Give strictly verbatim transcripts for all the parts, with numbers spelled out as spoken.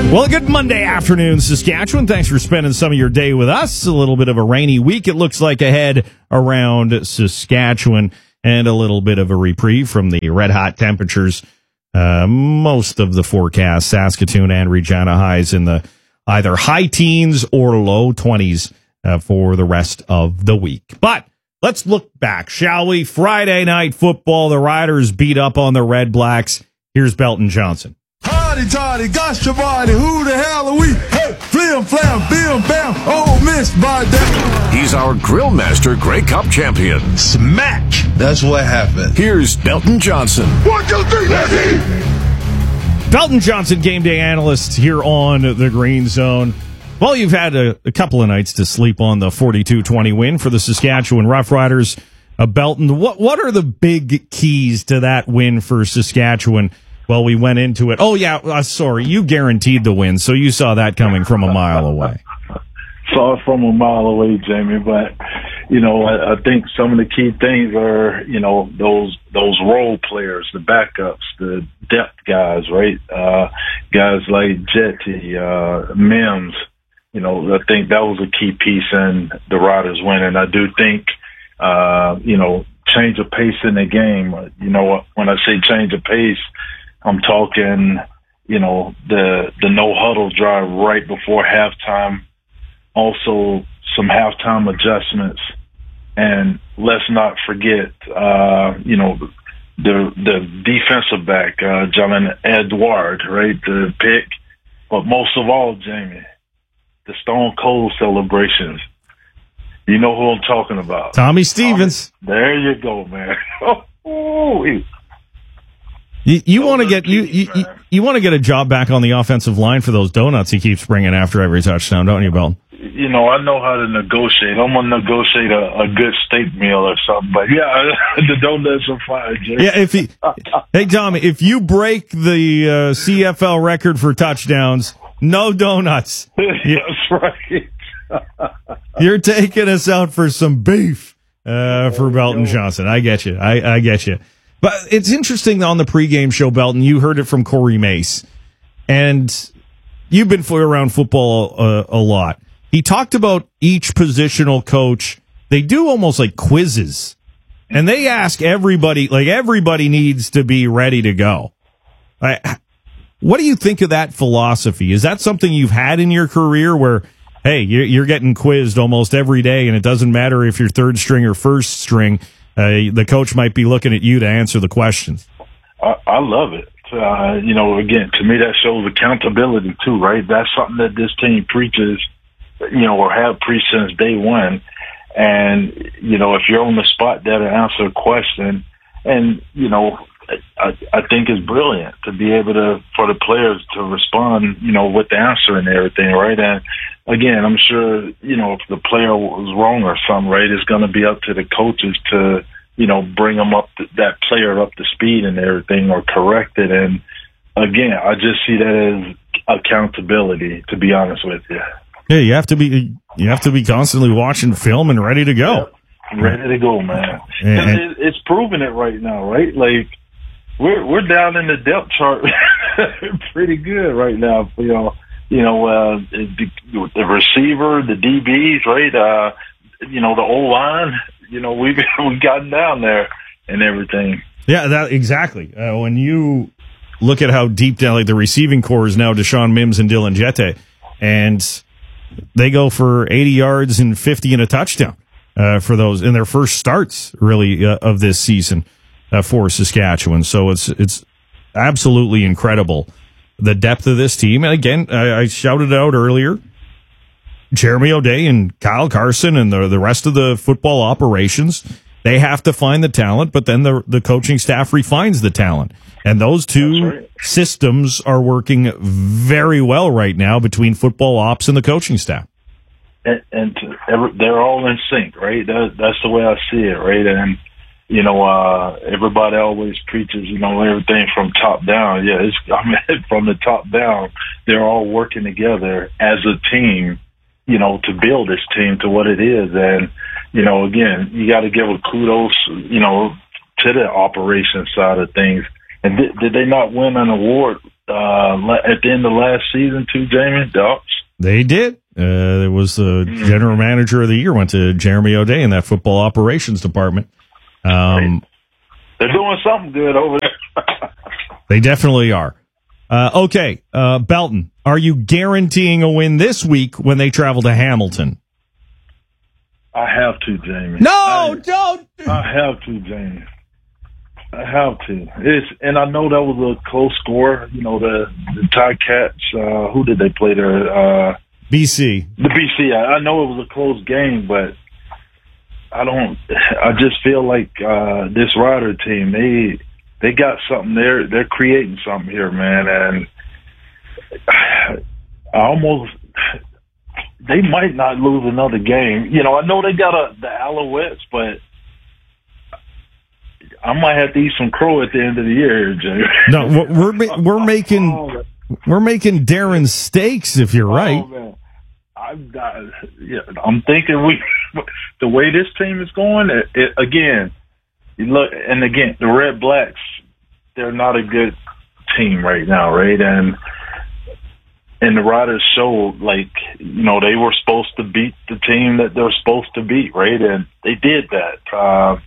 Well, good Monday afternoon, Saskatchewan. Thanks for spending some of your day with us. A little bit of a rainy week, it looks like, ahead around Saskatchewan, and a little bit of a reprieve from the red-hot temperatures. Uh, most of the forecast, Saskatoon and Regina highs in the either high teens or low twenties uh, for the rest of the week. But let's look back, shall we? Friday night football, the Riders beat up on the Red Blacks. Here's Belton Johnson. Hardy, tardy, gosh, your body, who the hell are we? Hey, flim, flam, bim, bam, oh, miss, by that. He's our grill master, Grey Cup champion. Smack! That's what happened. Here's Belton Johnson. One, two, three, let's eat! Belton Johnson, game day analyst here on the Green Zone. Well, you've had a, a couple of nights to sleep on the forty-two twenty win for the Saskatchewan Roughriders. Uh, Belton, what, what are the big keys to that win for Saskatchewan? Well, we went into it. Oh, yeah, uh, sorry, you guaranteed the win, so you saw that coming from a mile away. Saw it from a mile away, Jamie, but, you know, I, I think some of the key things are, you know, those those role players, the backups, the depth guys, right? Uh, guys like Jetty, uh, Mims, you know, I think that was a key piece in the Riders winning. I do think, uh, you know, change of pace in the game. You know, when I say change of pace, I'm talking, you know, the the no huddle drive right before halftime. Also, some halftime adjustments, and let's not forget, uh, you know, the the defensive back, uh, Jalen Edward, right, the pick. But most of all, Jamie, the Stone Cold celebrations. You know who I'm talking about? Tommy Stevens. Tommy, there you go, man. Oh, You, you want to get you you, you, you want to get a job back on the offensive line for those donuts he keeps bringing after every touchdown, don't you, Belton? You know, I know how to negotiate. I'm gonna negotiate a, a good steak meal or something. But yeah, the donuts are fine, Jay. Yeah, if he, hey Tommy, if you break the uh, C F L record for touchdowns, no donuts. That's right. You're taking us out for some beef uh, for Belton Johnson. I get you. I, I get you. But it's interesting on the pregame show, Belton, you heard it from Corey Mace, and you've been around football uh, a lot. He talked about each positional coach. They do almost like quizzes, and they ask everybody, like everybody needs to be ready to go. I, what do you think of that philosophy? Is that something you've had in your career where, hey, you're, you're getting quizzed almost every day, and it doesn't matter if you're third string or first string, Uh, the coach might be looking at you to answer the questions. I, I love it. Uh, you know, again, to me, that shows accountability too, right? That's something that this team preaches, you know, or have preached since day one. And, you know, if you're on the spot there to answer a question, and, you know, I, I think it's brilliant to be able to, for the players to respond, you know, with the answer and everything, right? And again, I'm sure, you know, if the player was wrong or something, right, it's going to be up to the coaches to, you know, bring them up, to, that player up to speed and everything, or correct it. And again, I just see that as accountability, to be honest with you. Yeah, you have to be, you have to be constantly watching film and ready to go. Yep. Ready to go, man. And, and, it, it's proving it right now, right? Like, We're we're down in the depth chart pretty good right now. You know, you know uh, the, the receiver, the D Bs, right? Uh, you know, the O line. You know, we've we've gotten down there and everything. Yeah, that exactly. Uh, when you look at how deep down, like the receiving core is now Deshaun Mims and Dylan Jette, and they go for eighty yards and fifty and a touchdown uh, for those in their first starts, really, uh, of this season. Uh, for Saskatchewan. So it's it's absolutely incredible, the depth of this team. And again, I, I shouted out earlier, Jeremy O'Day and Kyle Carson and the, the rest of the football operations, they have to find the talent, but then the, the coaching staff refines the talent. And those two right. systems are working very well right now between football ops and the coaching staff. And, and to, they're all in sync, right? That, that's the way I see it, right? And you know, uh, everybody always preaches, you know, everything from top down. Yeah, it's, I mean, from the top down, they're all working together as a team, you know, to build this team to what it is. And, you know, again, you got to give a kudos, you know, to the operations side of things. And did, did they not win an award uh, at the end of last season too, Jamie? The Ups? They did. Uh, there was the mm. general manager of the year went to Jeremy O'Day in that football operations department. Um, They're doing something good over there. They definitely are. Uh, okay, uh, Belton, are you guaranteeing a win this week when they travel to Hamilton? I have to, Jamie. No, I, don't. I have to, Jamie. I have to. It's, and I know that was a close score. You know, the, the Ticats, uh, who did they play there? Uh, B C. The B C. I, I know it was a close game, but I don't, I just feel like, uh, this Rider team, they, they got something there. They're creating something here, man. And I almost, they might not lose another game. You know, I know they got a, the Alouettes, but I might have to eat some crow at the end of the year, Jay. No, we're we're making oh, we're making Darren steaks if you're right. Oh, man. I'm not, yeah, I'm thinking we the way this team is going. It, it, again, you look, and again, the Red Blacks, they're not a good team right now, right? And and the Riders showed, like, you know, they were supposed to beat the team that they're supposed to beat, right? And they did that. Uh,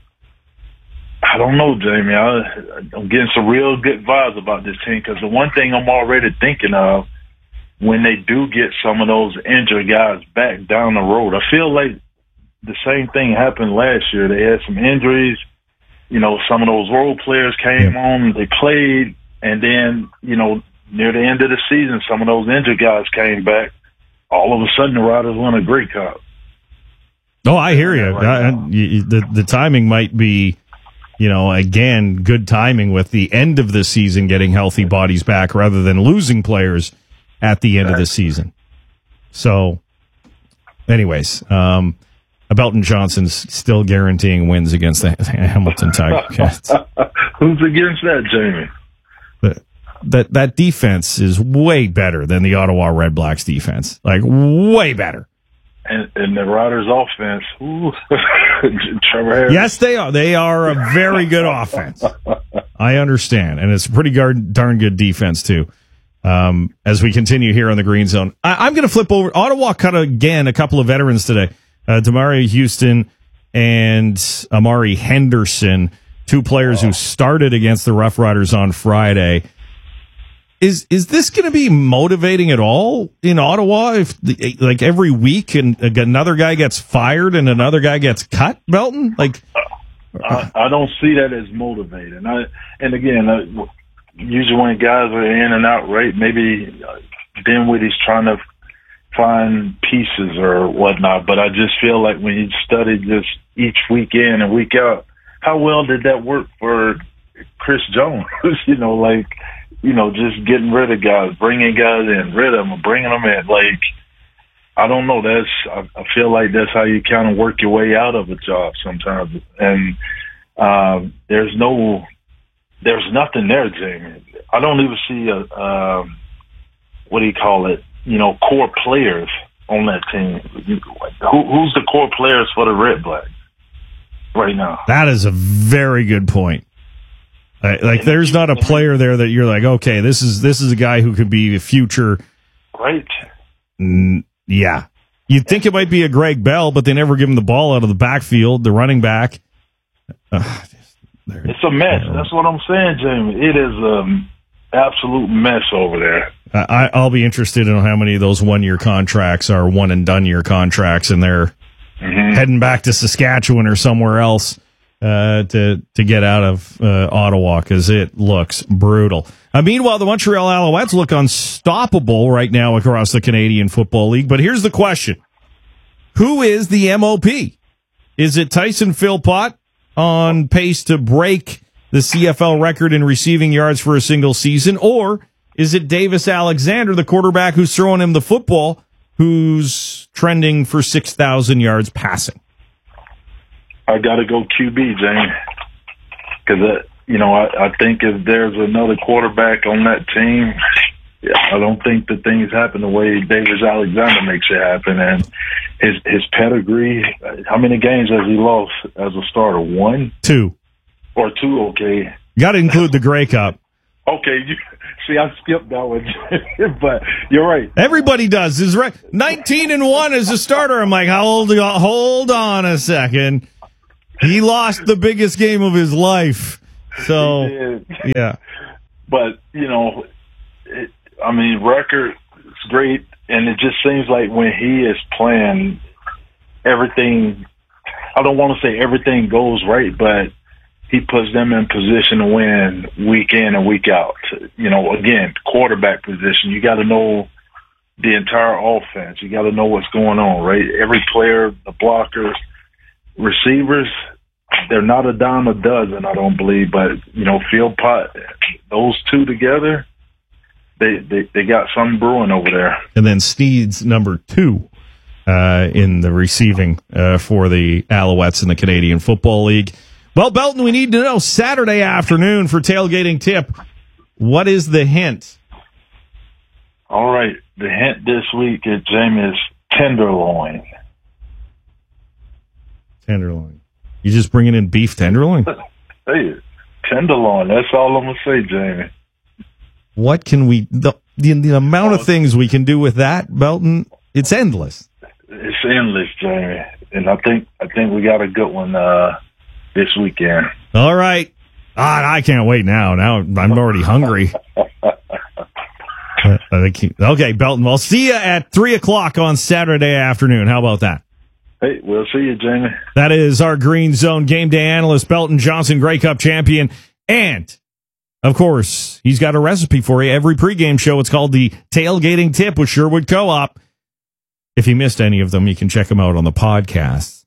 I don't know, Jamie. I, I'm getting some real good vibes about this team because the one thing I'm already thinking of, when they do get some of those injured guys back down the road, I feel like the same thing happened last year. They had some injuries. You know, some of those role players came yeah. on, they played, and then, you know, near the end of the season, some of those injured guys came back. All of a sudden, the Riders won a Grey Cup. Oh, I hear you. Right I, you the, the timing might be, you know, again, good timing with the end of the season getting healthy bodies back rather than losing players at the end of the season. So, anyways, um, Belton Johnson's still guaranteeing wins against the Hamilton Ticats. Who's against that, Jamie? But that that defense is way better than the Ottawa Red Blacks defense. Like, way better. And, and the Riders' offense, ooh, Trevor Harris. Yes, they are. They are a very good offense. I understand. And it's a pretty darn, darn good defense, too. Um, as we continue here on the Green Zone. I, I'm going to flip over. Ottawa cut, again, a couple of veterans today. Uh, Damari Houston and Amari Henderson, two players oh. who started against the Rough Riders on Friday. Is is this going to be motivating at all in Ottawa? If the, like every week and another guy gets fired and another guy gets cut, Belton? Like, I, I don't see that as motivating. I, and again, uh, usually when guys are in and out, right? Maybe uh, Dinwiddie's trying to find pieces or whatnot. But I just feel like when you study just each week in and week out, how well did that work for Chris Jones? you know, like. You know, just getting rid of guys, bringing guys in, rid of them, bringing them in. Like, I don't know. That's I, I feel like that's how you kind of work your way out of a job sometimes. And um, there's no, there's nothing there, Jamie. I don't even see a, um, what do you call it? You know, core players on that team. Who, who's the core players for the Red Blacks right now? That is a very good point. Like, like there's not a player there that you're like, okay, this is this is a guy who could be a future. Right. Mm, yeah. You'd think it might be a Greg Bell, but they never give him the ball out of the backfield, the running back. Uh, it's a mess. That's what I'm saying, Jamie. It is an absolute mess over there. I, I'll be interested in how many of those one-year contracts are one-and-done-year contracts, and they're mm-hmm. heading back to Saskatchewan or somewhere else. Uh, to to get out of uh, Ottawa because it looks brutal. Uh, meanwhile, the Montreal Alouettes look unstoppable right now across the Canadian Football League. But here's the question: who is the M O P? Is it Tyson Philpott on pace to break the C F L record in receiving yards for a single season, or is it Davis Alexander, the quarterback who's throwing him the football, who's trending for six thousand yards passing? I got to go Q B, James, because uh, you know I, I think if there's another quarterback on that team, I don't think the things happen the way Davis Alexander makes it happen. And his his pedigree. How many games has he lost as a starter? One, two, or two? Okay, got to include the Grey Cup. Okay, you See, I skipped that one, but you're right. Everybody does. Is right. nineteen and one as a starter. I'm like, how old? Hold on a second. He lost the biggest game of his life. So, yeah. But, you know, it, I mean, record is great, and it just seems like when he is playing, everything, I don't want to say everything goes right, but he puts them in position to win week in and week out. You know, again, quarterback position, you got to know the entire offense. You got to know what's going on, right? Every player, the blockers, receivers, they're not a dime a dozen, I don't believe, but, you know, Phil Pot, those two together, they, they, they got something brewing over there. And then Sneed's number two uh, in the receiving uh, for the Alouettes in the Canadian Football League. Well, Belton, we need to know Saturday afternoon for tailgating tip. What is the hint? All right. The hint this week is, Jamie, is tenderloin. Tenderloin. You just bringing in beef tenderloin? Hey, tenderloin. That's all I'm going to say, Jamie. What can we, the, the, the amount of things we can do with that, Belton, it's endless. It's endless, Jamie. And I think, I think we got a good one uh, this weekend. All right. Ah, I can't wait now. Now I'm already hungry. uh, I think, okay, Belton, I'll see you at three o'clock on Saturday afternoon. How about that? Hey, we'll see you, Jamie. That is our Green Zone game day analyst, Belton Johnson, Grey Cup champion. And, of course, he's got a recipe for you every pregame show. It's called the Tailgating Tip with Sherwood Co-op. If you missed any of them, you can check them out on the podcast.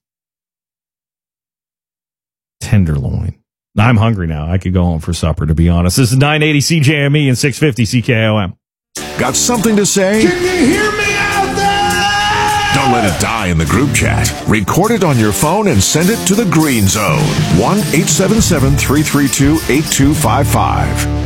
Tenderloin. I'm hungry now. I could go home for supper, to be honest. This is nine eighty C J M E and six fifty C K O M. Got something to say? Can you hear me out there? Don't let it die in the group chat. Record it on your phone and send it to the Green Zone. one eight seven seven, three three two, eight two five five.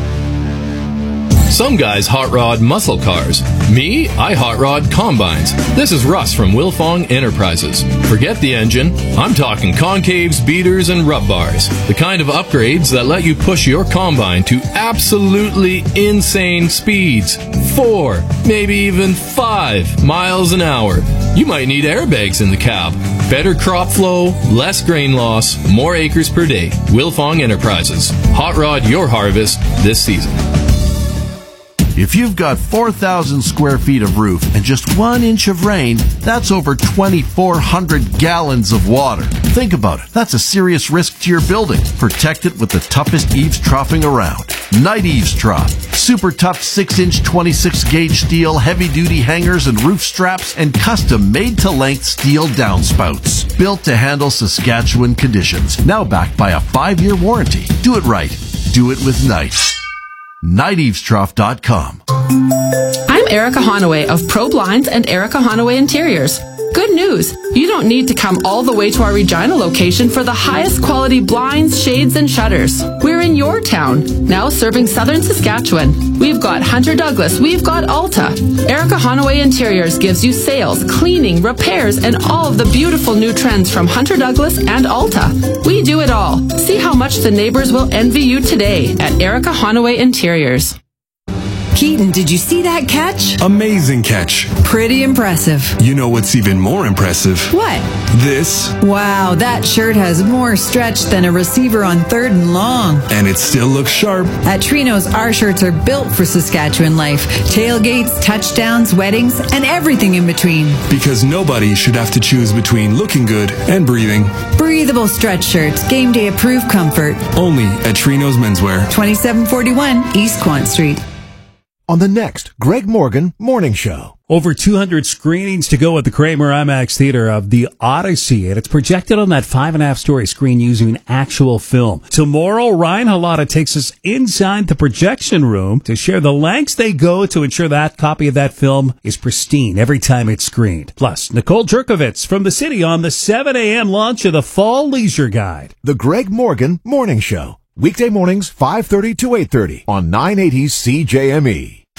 Some guys hot rod muscle cars. Me, I hot rod combines. This is Russ from Wilfong Enterprises. Forget the engine. I'm talking concaves, beaters, and rub bars. The kind of upgrades that let you push your combine to absolutely insane speeds. Four, maybe even five miles an hour. You might need airbags in the cab. Better crop flow, less grain loss, more acres per day. Wilfong Enterprises. Hot rod your harvest this season. If you've got four thousand square feet of roof and just one inch of rain, that's over twenty-four hundred gallons of water. Think about it. That's a serious risk to your building. Protect it with the toughest eaves troughing around. Night Eaves Trough. Super tough six inch twenty-six gauge steel, heavy-duty hangers and roof straps, and custom made-to-length steel downspouts. Built to handle Saskatchewan conditions. Now backed by a five-year warranty. Do it right. Do it with Night. night eaves trough dot com. I'm Erica Honaway of Pro Blinds and Erica Honaway Interiors. Good news! You don't need to come all the way to our Regina location for the highest quality blinds, shades, and shutters. We're in your town, now serving southern Saskatchewan. We've got Hunter Douglas, we've got Alta. Erica Honaway Interiors gives you sales, cleaning, repairs, and all of the beautiful new trends from Hunter Douglas and Alta. We do it all. See how much the neighbors will envy you today at Erica Honaway Interiors. Keaton, did you see that catch? Amazing catch. Pretty impressive. You know what's even more impressive? What? This. Wow, that shirt has more stretch than a receiver on third and long. And it still looks sharp. At Trinos, our shirts are built for Saskatchewan life. Tailgates, touchdowns, weddings, and everything in between. Because nobody should have to choose between looking good and breathing. Breathable stretch shirts, game day approved comfort. Only at Trinos Menswear. twenty-seven forty-one East Quant Street. On the next Greg Morgan Morning Show. Over two hundred screenings to go at the Kramer IMAX Theater of The Odyssey, and it's projected on that five and a half story screen using actual film. Tomorrow, Ryan Halata takes us inside the projection room to share the lengths they go to ensure that copy of that film is pristine every time it's screened. Plus, Nicole Jerkovitz from the city on the seven a.m. launch of the Fall Leisure Guide. The Greg Morgan Morning Show. Weekday mornings, five thirty to eight thirty on nine eighty C J M E.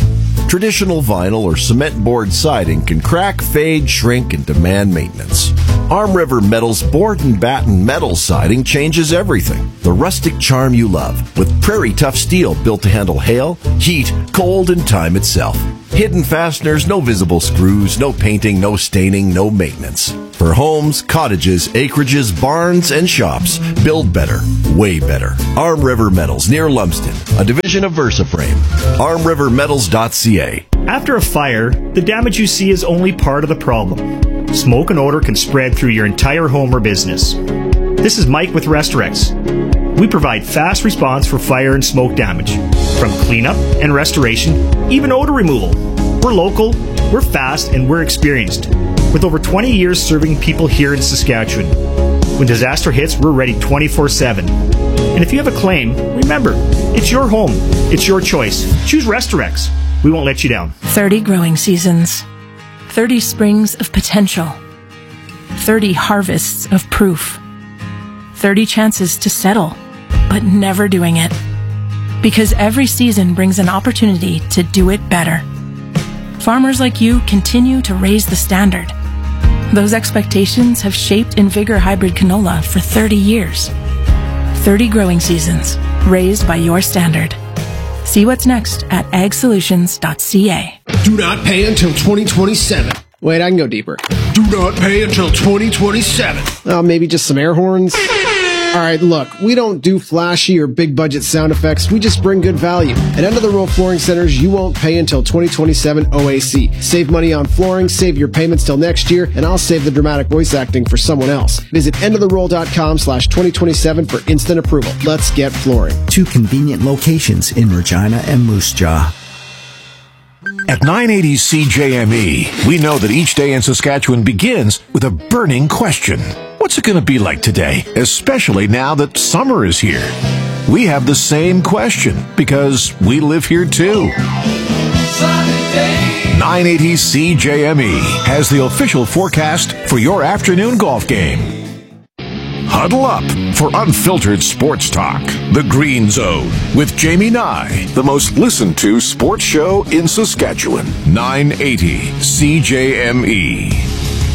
Traditional vinyl or cement board siding can crack, fade, shrink, and demand maintenance. Arm River Metal's board and batten metal siding changes everything. The rustic charm you love, with Prairie Tough steel built to handle hail, heat, cold, and time itself. Hidden fasteners, no visible screws, no painting, no staining, no maintenance. For homes, cottages, acreages, barns, and shops, build better, way better. Arm River Metals, near Lumsden, a division of VersaFrame. arm river metals dot c a. After a fire, the damage you see is only part of the problem. Smoke and odor can spread through your entire home or business. This is Mike with Restorex. We provide fast response for fire and smoke damage, from cleanup and restoration, even odor removal. We're local, we're fast, and we're experienced, with over twenty years serving people here in Saskatchewan. When disaster hits, we're ready twenty-four seven. And if you have a claim, remember, it's your home, it's your choice. Choose Restorex. We won't let you down. thirty growing seasons, thirty springs of potential, thirty harvests of proof, thirty chances to settle, but never doing it. Because every season brings an opportunity to do it better. Farmers like you continue to raise the standard. Those expectations have shaped Invigor Hybrid Canola for thirty years. thirty growing seasons, raised by your standard. See what's next at ag solutions dot c a. Do not pay until twenty twenty-seven. Wait, I can go deeper. Do not pay until twenty twenty-seven. Oh, maybe just some air horns? All right, look, we don't do flashy or big budget sound effects. We just bring good value. At End of the Row Flooring Centers, you won't pay until twenty twenty-seven O A C. Save money on flooring, save your payments till next year, and I'll save the dramatic voice acting for someone else. Visit end of the roll dot com slash twenty twenty-seven for instant approval. Let's get flooring. Two convenient locations in Regina and Moose Jaw. At nine eighty C J M E, we know that each day in Saskatchewan begins with a burning question. What's it going to be like today, especially now that summer is here? We have the same question because we live here too. nine eighty C J M E has the official forecast for your afternoon golf game. Huddle up for unfiltered sports talk. The Green Zone with Jamie Nye, the most listened to sports show in Saskatchewan. nine eighty C J M E.